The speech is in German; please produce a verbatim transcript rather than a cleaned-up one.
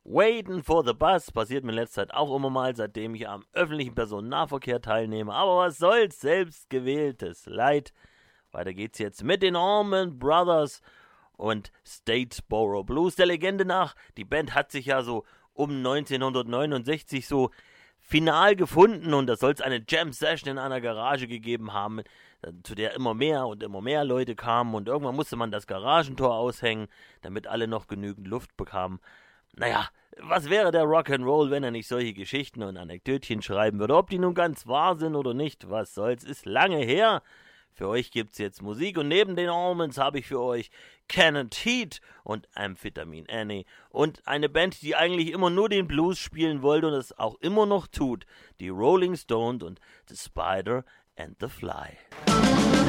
Waiting for the Bus passiert mir in letzter Zeit auch immer mal, seitdem ich am öffentlichen Personennahverkehr teilnehme. Aber was soll's, selbstgewähltes Leid. Weiter geht's jetzt mit den Allman Brothers und Statesboro Blues. Der Legende nach, die Band hat sich ja so um neunzehnhundertneunundsechzig so final gefunden und da soll es eine Jam-Session in einer Garage gegeben haben, zu der immer mehr und immer mehr Leute kamen und irgendwann musste man das Garagentor aushängen, damit alle noch genügend Luft bekamen. Naja, was wäre der Rock'n'Roll, wenn er nicht solche Geschichten und Anekdötchen schreiben würde? Ob die nun ganz wahr sind oder nicht, was soll's, ist lange her. Für euch gibt's jetzt Musik und neben den Allmans habe ich für euch Canned Heat und Amphetamine Annie und eine Band, die eigentlich immer nur den Blues spielen wollte und es auch immer noch tut, die Rolling Stones und The Spider and the Fly.